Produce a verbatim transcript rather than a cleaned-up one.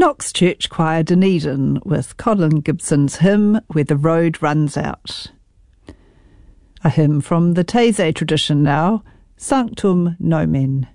Knox Church Choir Dunedin with Colin Gibson's hymn Where the Road Runs Out. A hymn from the Taizé tradition now, Sanctum Nomen.